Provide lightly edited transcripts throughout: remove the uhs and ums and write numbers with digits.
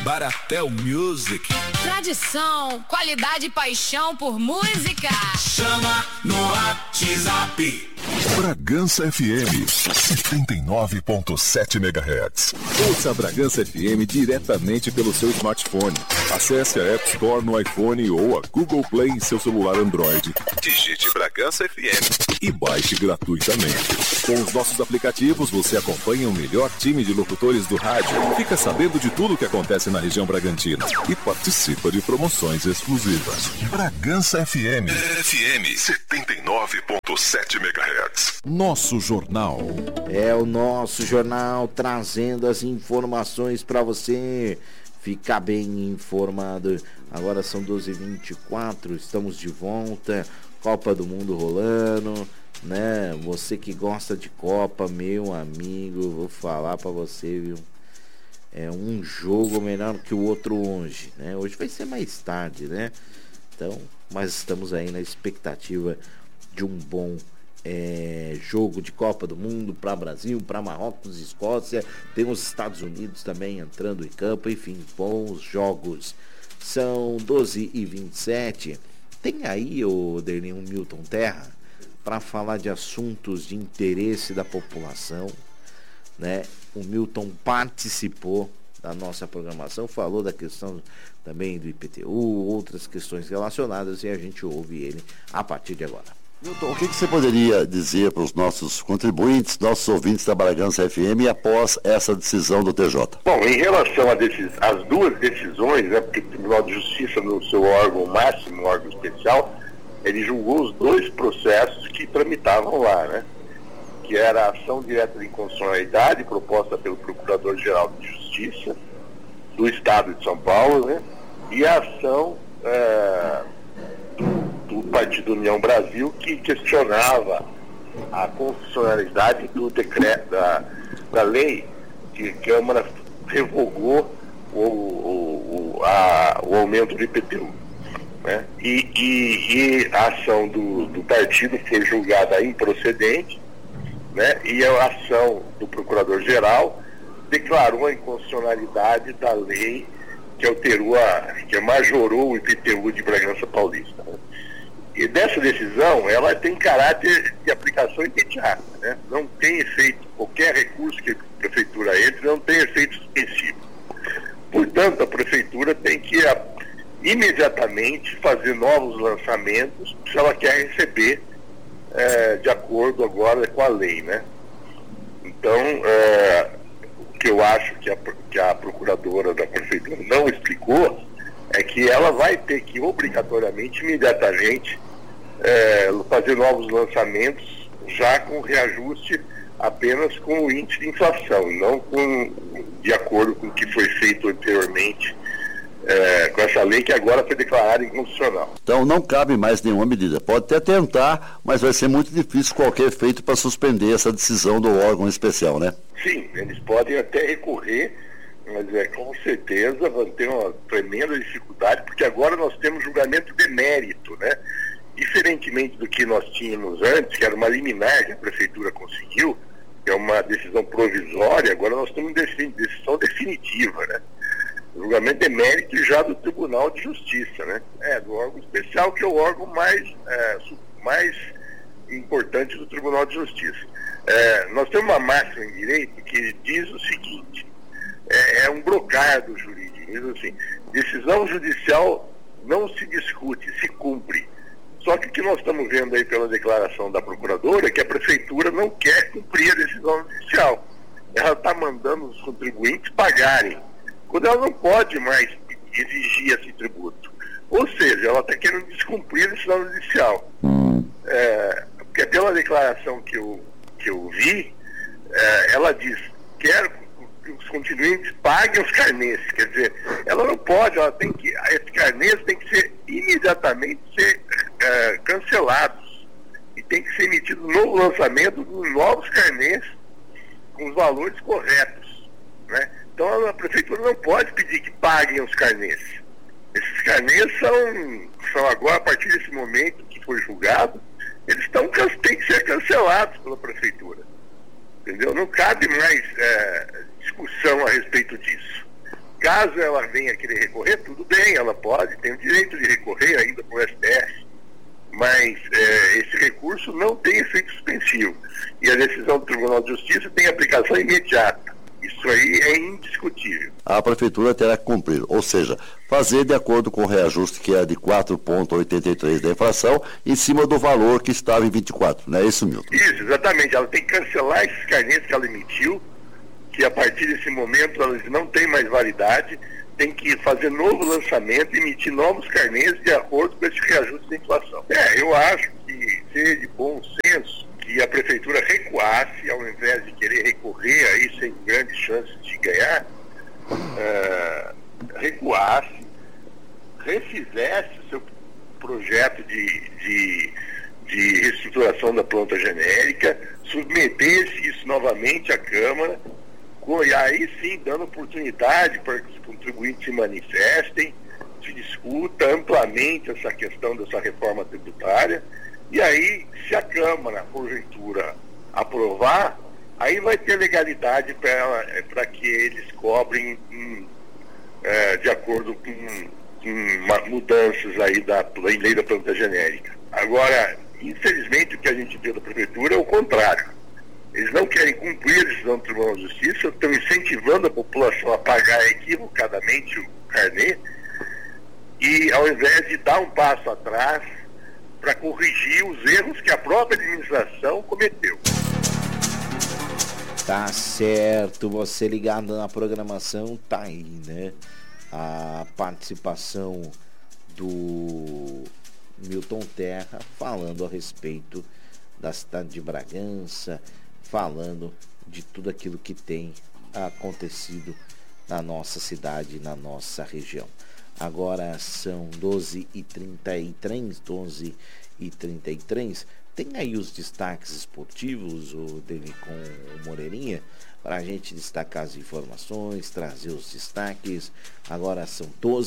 Baratel Music. Tradição, qualidade e paixão por música. Chama no WhatsApp. Bragança FM 79.7 MHz. Ouça a Bragança FM diretamente pelo seu smartphone. Acesse a App Store no iPhone ou a Google Play em seu celular Android. Digite Bragança FM e baixe gratuitamente. Com os nossos aplicativos, você acompanha o melhor time de locutores do rádio, fica sabendo de tudo o que acontece na região Bragantina e participa de promoções exclusivas. Bragança FM 79.7 MHz. Nosso jornal. É o nosso jornal trazendo as informações para você ficar bem informado. Agora são 12h24, estamos de volta. Copa do Mundo rolando, né? Você que gosta de Copa, meu amigo, vou falar para você, viu? É um jogo melhor que o outro hoje, né? Hoje vai ser mais tarde, né? Então, mas estamos aí na expectativa de um bom jogo de Copa do Mundo para Brasil, para Marrocos, Escócia. Tem os Estados Unidos também entrando em campo. Enfim, bons jogos. São 12h27. Tem aí, o Derlin, um Milton Terra para falar de assuntos de interesse da população, né? O Milton participou da nossa programação, falou da questão também do IPTU, outras questões relacionadas, e a gente ouve ele a partir de agora. Milton, o que você poderia dizer para os nossos contribuintes, nossos ouvintes da Bragança FM após essa decisão do TJ? Bom, em relação às duas decisões, né, porque o Tribunal de Justiça, no seu órgão máximo, órgão especial, ele julgou os dois processos que tramitavam lá, né? Que era a ação direta de inconstitucionalidade proposta pelo Procurador-Geral de Justiça do Estado de São Paulo, né? E a ação do Partido União Brasil, que questionava a constitucionalidade do decreto, da lei que a Câmara revogou o aumento do IPTU. Né? E a ação do partido foi julgada improcedente, né? E a ação do Procurador-Geral declarou a inconstitucionalidade da lei que majorou o IPTU de Bragança Paulista. Né? E dessa decisão, ela tem caráter de aplicação imediata, né? Não tem efeito, qualquer recurso que a Prefeitura entre não tem efeito suspensivo. Portanto, a Prefeitura tem que imediatamente fazer novos lançamentos se ela quer receber de acordo agora com a lei, né? Então, o que eu acho que a procuradora da Prefeitura não explicou é que ela vai ter que obrigatoriamente, imediatamente, fazer novos lançamentos já com reajuste apenas com o índice de inflação, não de acordo com o que foi feito anteriormente com essa lei que agora foi declarada inconstitucional. Então não cabe mais nenhuma medida. Pode até tentar, mas vai ser muito difícil qualquer efeito para suspender essa decisão do órgão especial, né? Sim, eles podem até recorrer, mas com certeza vão ter uma tremenda dificuldade, porque agora nós temos julgamento de mérito, né? Diferentemente do que nós tínhamos antes, que era uma liminar que a Prefeitura conseguiu, que é uma decisão provisória, agora nós temos decisão definitiva, né? Julgamento de mérito já do Tribunal de Justiça, né? Do órgão especial, que é o órgão mais importante do Tribunal de Justiça. Nós temos uma máxima em direito que diz o seguinte: é um brocado jurídico, diz assim, decisão judicial não se discute, se cumpre. Só que o que nós estamos vendo aí pela declaração da procuradora é que a Prefeitura não quer cumprir a decisão judicial. Ela está mandando os contribuintes pagarem, quando ela não pode mais exigir esse tributo. Ou seja, ela está querendo descumprir a decisão judicial. Porque pela declaração que eu vi, ela diz, quero que os contribuintes paguem os carnês. Quer dizer, ela não pode, esses carnês têm que ser imediatamente cancelados. E tem que ser emitido um novo lançamento de novos carnês com os valores corretos, né? Então a Prefeitura não pode pedir que paguem os carnês. Esses carnês são agora, a partir desse momento que foi julgado, eles têm que ser cancelados pela Prefeitura. Entendeu? Não cabe mais discussão a respeito disso. caso ela venha querer recorrer, tudo bem, ela pode, tem o direito de recorrer ainda para o STF, mas esse recurso não tem efeito suspensivo. E a decisão do Tribunal de Justiça tem aplicação imediata. Isso aí é indiscutível. A Prefeitura terá que cumprir, ou seja, fazer de acordo com o reajuste que é de 4,83 da inflação, em cima do valor que estava em 24, não é isso, Milton? Isso, exatamente. Ela tem que cancelar esses carnês que ela emitiu, que a partir desse momento elas não têm mais validade, tem que fazer novo lançamento, emitir novos carnês de acordo com esse reajuste da inflação. Eu acho que seria de bom senso que a Prefeitura recuasse, ao invés de querer recorrer aí sem grandes chances de ganhar, recuasse, refizesse o seu projeto de reestruturação da planta genérica, submetesse isso novamente à Câmara, e aí sim dando oportunidade para que os contribuintes se manifestem, se discuta amplamente essa questão dessa reforma tributária, e aí, se a Câmara, porventura, aprovar, aí vai ter legalidade para que eles cobrem de acordo com mudanças aí da lei da planta genérica. Agora, infelizmente, o que a gente vê da Prefeitura é o contrário. Eles não querem cumprir a decisão do Tribunal de Justiça, estão incentivando a população a pagar equivocadamente o carnê, e ao invés de dar um passo atrás para corrigir os erros que a própria administração cometeu. Tá certo, você ligado na programação, tá aí, né? A participação do Milton Terra falando a respeito da cidade de Bragança, falando de tudo aquilo que tem acontecido na nossa cidade, na nossa região. Agora são 12h33. Tem aí os destaques esportivos, o Deni com o Moreirinha, para a gente destacar as informações, trazer os destaques. Agora são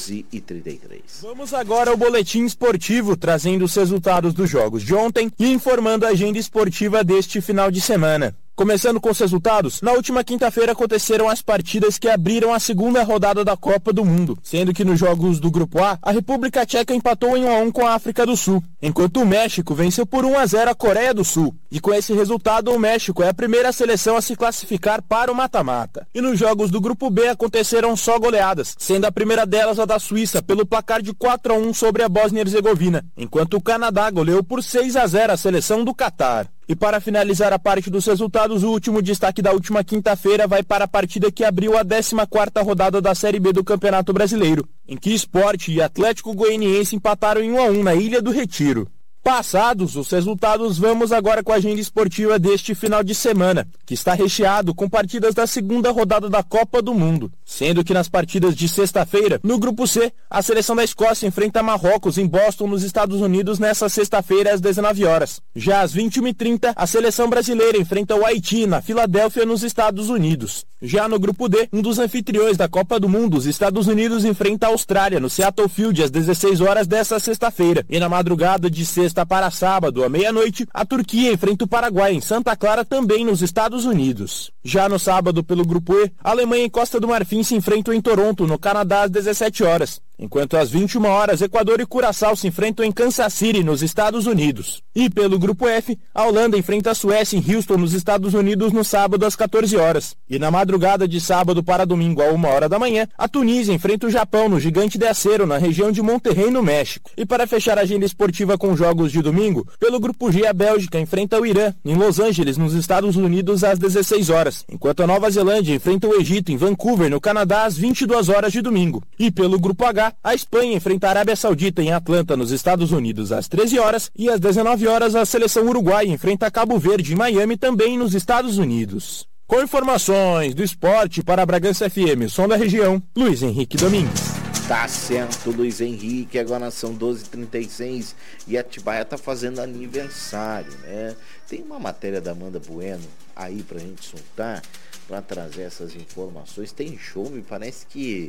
12h33. Vamos agora ao boletim esportivo, trazendo os resultados dos jogos de ontem e informando a agenda esportiva deste final de semana. Começando com os resultados, na última quinta-feira aconteceram as partidas que abriram a segunda rodada da Copa do Mundo, sendo que nos jogos do Grupo A, a República Tcheca empatou em 1-1 com a África do Sul, enquanto o México venceu por 1-0 a Coreia do Sul. E com esse resultado, o México é a primeira seleção a se classificar para o mata-mata. E nos jogos do Grupo B aconteceram só goleadas, sendo a primeira delas a da Suíça, pelo placar de 4-1 sobre a Bósnia e Herzegovina, enquanto o Canadá goleou por 6-0 a seleção do Catar. E para finalizar a parte dos resultados, o último destaque da última quinta-feira vai para a partida que abriu a 14ª rodada da Série B do Campeonato Brasileiro, em que Sport e Atlético Goianiense empataram em 1-1 na Ilha do Retiro. Passados os resultados, vamos agora com a agenda esportiva deste final de semana, que está recheado com partidas da segunda rodada da Copa do Mundo, sendo que nas partidas de sexta-feira, no Grupo C, a seleção da Escócia enfrenta Marrocos em Boston, nos Estados Unidos, nesta sexta-feira às 19 horas. Já às 21h30, a seleção brasileira enfrenta o Haiti na Filadélfia, nos Estados Unidos. Já no Grupo D, um dos anfitriões da Copa do Mundo, os Estados Unidos, enfrenta a Austrália no Seattle Field às 16 horas desta sexta-feira. E na madrugada de sexta para sábado, à meia-noite, a Turquia enfrenta o Paraguai em Santa Clara, também nos Estados Unidos. Já no sábado, pelo Grupo E, a Alemanha e Costa do Marfim se enfrentam em Toronto, no Canadá, às 17 horas. Enquanto às 21 horas, Equador e Curaçao se enfrentam em Kansas City, nos Estados Unidos. E pelo Grupo F, a Holanda enfrenta a Suécia em Houston, nos Estados Unidos, no sábado às 14 horas. E na madrugada de sábado para domingo, à 1 hora da manhã, a Tunísia enfrenta o Japão no Gigante de Acero, na região de Monterrey, no México. E para fechar a agenda esportiva com jogos de domingo, pelo Grupo G, a Bélgica enfrenta o Irã, em Los Angeles, nos Estados Unidos, às 16 horas. Enquanto a Nova Zelândia enfrenta o Egito, em Vancouver, no Canadá, às 22 horas de domingo. E pelo Grupo H, a Espanha enfrenta a Arábia Saudita em Atlanta, nos Estados Unidos, às 13 horas, e às 19 horas a seleção uruguaia enfrenta Cabo Verde em Miami, também nos Estados Unidos. Com informações do esporte para a Bragança FM, som da região, Luiz Henrique Domingues. Tá certo, Luiz Henrique, agora são 12h36 e Atibaia tá fazendo aniversário, né? Tem uma matéria da Amanda Bueno aí pra gente soltar, pra trazer essas informações. Tem show, me parece que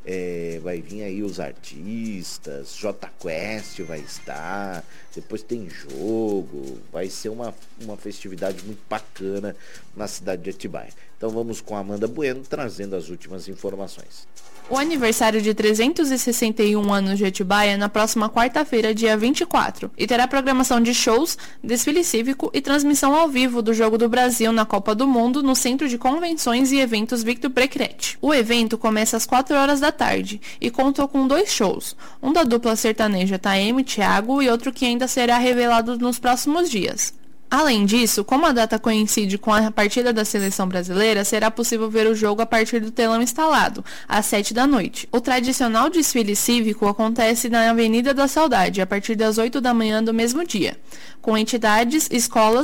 vai vir aí os artistas, J Quest vai estar, depois tem jogo, vai ser uma festividade muito bacana na cidade de Atibaia. Então vamos com a Amanda Bueno trazendo as últimas informações. O aniversário de 361 anos de Atibaia é na próxima quarta-feira, dia 24, e terá programação de shows, desfile cívico e transmissão ao vivo do Jogo do Brasil na Copa do Mundo no Centro de Convenções e Eventos Victor Precrete. O evento começa às 4 horas da tarde e contou com 2 shows, um da dupla sertaneja Taeme e Thiago e outro que ainda será revelado nos próximos dias. Além disso, como a data coincide com a partida da seleção brasileira, será possível ver o jogo a partir do telão instalado, às 7 da noite. O tradicional desfile cívico acontece na Avenida da Saudade, a partir das 8 da manhã do mesmo dia, com entidades, escolas